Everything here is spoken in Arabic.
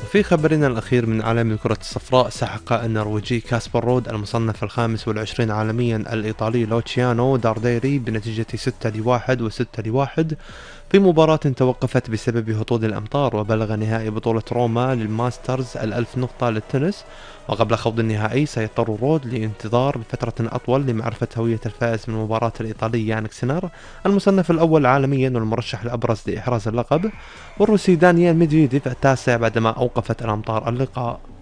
في خبرنا الأخير من عالم الكرة الصفراء، سحق النرويجي كاسبر رود المصنف ال25 عالميا الإيطالي لوتشيانو دارديري بنتيجة 6-1 و6-1 في مباراة توقفت بسبب هطول الأمطار. وبلغ نهائي بطولة روما للماسترز ال1000 نقطة للتنس، وقبل خوض النهائي سيضطر رود لانتظار بفترة أطول لمعرفة هوية الفائز من مباراة الإيطالي يانك سينر المصنف الأول عالميا والمرشح الأبرز لإحراز اللقب، والروسي دانيال ميدفيديف التاسع بعدما أوقفت الأمطار اللقاء.